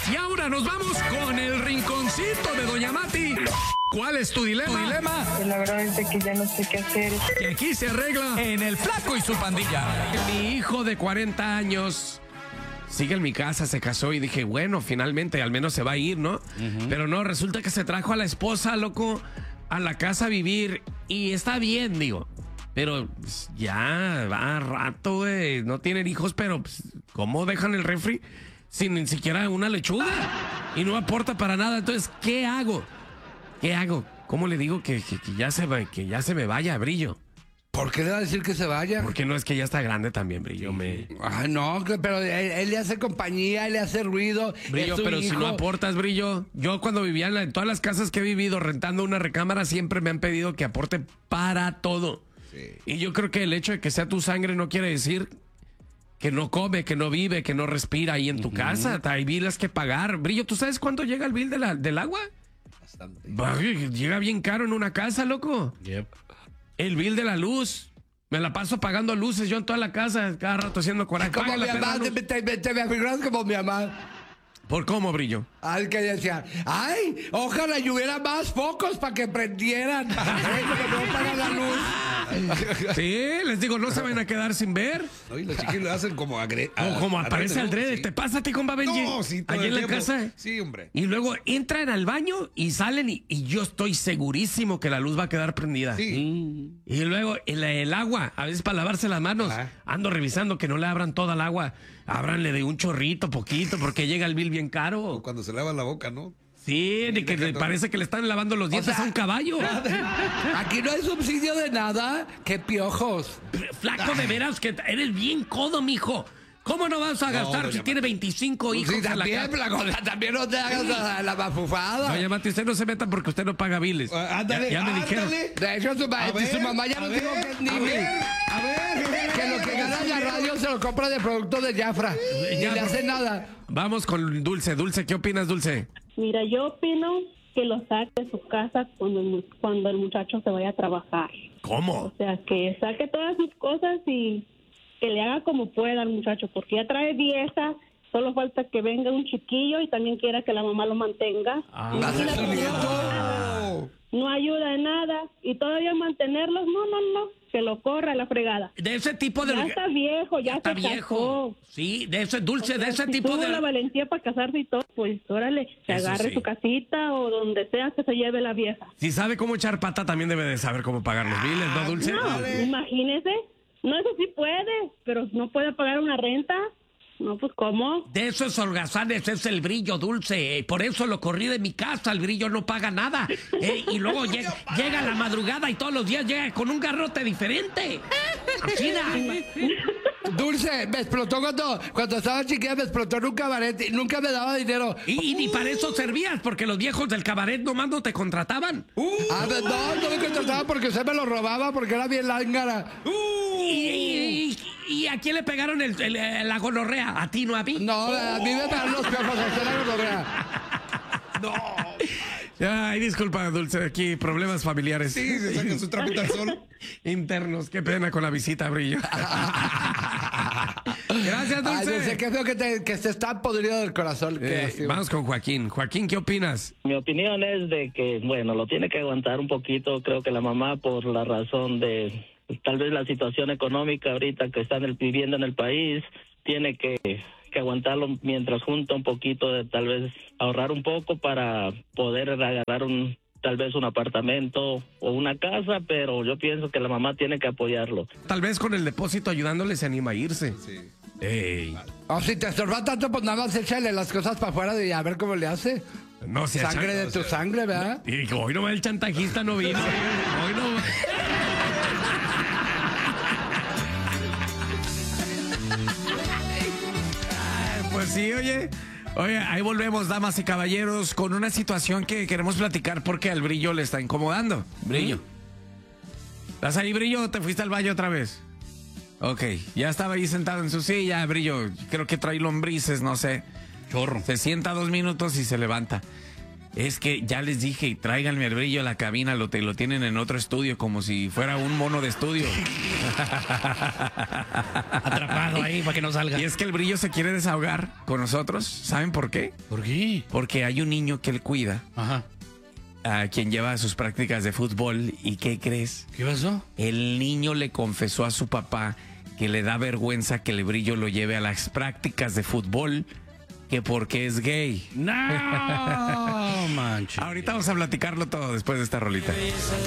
Y ahora nos vamos con el rinconcito de Doña Mati. ¿Cuál es tu dilema? La verdad es de que ya no sé qué hacer. Que aquí se arregla En El Flaco y su pandilla. Mi hijo de 40 años sigue en mi casa, se casó y dije, bueno, finalmente al menos se va a ir, ¿no? Pero no, resulta que se trajo a la esposa, loco, a la casa a vivir y está bien, digo. Pero pues, ya va rato, güey. No tienen hijos, pero pues, ¿cómo dejan el refri sin ni siquiera una lechuga? Y no aporta para nada. Entonces, ¿qué hago? ¿Cómo le digo que ya se me vaya, Brillo? ¿Por qué le va a decir que se vaya? Porque no es que ya está grande también, Brillo. Ay, no, pero él le hace compañía, él le hace ruido. Brillo, pero si no aportas, Brillo. Yo cuando vivía en todas las casas que he vivido rentando una recámara siempre me han pedido que aporte para todo. Sí. Y yo creo que el hecho de que sea tu sangre no quiere decir que no come, que no vive, que no respira ahí en tu casa. Hay biles que pagar. Brillo, ¿tú sabes cuánto llega el bill del agua? Bastante. Llega bien caro en una casa, loco. Yep. El bill de la luz. Me la paso pagando luces yo en toda la casa, cada rato haciendo coraje. Como mi mamá, te me afiguras como mi mamá. ¿Por cómo, Brillo? Al que decía, ay, ojalá y hubiera más focos para que prendieran. Que no paga la luz. Sí, les digo, no se van a quedar sin ver. No, y los chiquillos le hacen como como aparece al drede. Sí. ¿Te pasa a ti, compa Benji? No, sí, todo allí el en la tiempo. casa. Sí, hombre. Y luego entran al baño y salen y yo estoy segurísimo que la luz va a quedar prendida. Sí. Y luego el agua, a veces para lavarse las manos, ando revisando que no le abran toda el agua. Ábranle de un chorrito, poquito, porque llega el bill bien caro. Cuando se lava la boca, ¿no? Sí, de que parece que le están lavando los dientes a un caballo. Aquí no hay subsidio de nada. ¡Qué piojos! Flaco, de veras que eres bien codo, mijo. ¿Cómo no vas a gastar si tiene 25 hijos Sí, en la también, casa? también no te hagas la mafufada. Doña Mati, usted no se meta porque usted no paga biles. Ándale, ya me dijeron. De hecho, su mamá ya no dijo que es niño. A ver. Que lo que gana en la radio se lo compra de producto de Jafra. Y le hace nada. Vamos con Dulce. Dulce, ¿qué opinas, Dulce? Mira, yo opino que lo saque de su casa cuando el muchacho se vaya a trabajar. ¿Cómo? O sea, que saque todas sus cosas y que le haga como pueda al muchacho, porque ya trae vieja, solo falta que venga un chiquillo y también quiera que la mamá lo mantenga. No ayuda en nada y todavía mantenerlos, no, que lo corra a la fregada. De ese tipo de... Ya está viejo, ya está se viejo. casó. Sí, de ese Dulce, O sea, de ese si tipo tuvo de... la valentía para casarse y todo, pues órale, que Eso agarre sí. su casita o donde sea que se lleve la vieja. Si sabe cómo echar pata, también debe de saber cómo pagar los biles, ¿no, Dulce? No, imagínese. No, eso sí puede, pero no puede pagar una renta. No, pues ¿cómo? De esos holgazanes es el Brillo, Dulce. Por eso lo corrí de mi casa. El Brillo no paga nada. Y luego llega a la madrugada y todos los días llega con un garrote diferente. Así Dulce, me explotó cuando estaba chiquilla, me explotó en un cabaret y nunca me daba dinero. Y ni para eso servías, porque los viejos del cabaret nomás no te contrataban. No me contrataba porque usted me lo robaba porque era bien lángara. ¿Y a quién le pegaron la gonorrea? ¿A ti, no a mí? No, a mí me pegaron los piojos, a usted la gonorrea. Ay, disculpa, Dulce, aquí problemas familiares. Sí, se sacan su trapito al sol. Internos, qué pena con la visita, Brillo. Gracias, Dulce. Ay, Dulce, qué feo que estés tan podrido del corazón. Vamos con Joaquín. Joaquín, ¿qué opinas? Mi opinión es de que, bueno, lo tiene que aguantar un poquito, creo que la mamá, por la razón de tal vez la situación económica ahorita que están viviendo en el país, tiene que aguantarlo mientras junta un poquito, de tal vez ahorrar un poco para poder agarrar tal vez un apartamento o una casa, pero yo pienso que la mamá tiene que apoyarlo. Tal vez con el depósito ayudándole se anima a irse. Sí. Ey. O si te estorba tanto, pues nada más échale las cosas para afuera y a ver cómo le hace. No sea Sangre de tu sangre, ¿verdad? Y hoy no va el chantajista, no vino. Hoy no va. Pues sí, oye, ahí volvemos, damas y caballeros, con una situación que queremos platicar porque al Brillo le está incomodando. Brillo. ¿Estás ahí, Brillo, o te fuiste al baño otra vez? Ok, ya estaba ahí sentado en su silla, Brillo, creo que trae lombrices, no sé. Chorro. Se sienta 2 minutos y se levanta. Es que ya les dije, tráiganme el Brillo a la cabina, lo tienen en otro estudio, como si fuera un mono de estudio. Atrapado ahí para que no salga. Y es que el Brillo se quiere desahogar con nosotros. ¿Saben por qué? ¿Por qué? Porque hay un niño que él cuida, Ajá. a quien lleva a sus prácticas de fútbol. ¿Y qué crees? ¿Qué pasó? El niño le confesó a su papá que le da vergüenza que el Brillo lo lleve a las prácticas de fútbol, que porque es gay. No, manches. Ahorita vamos a platicarlo todo después de esta rolita.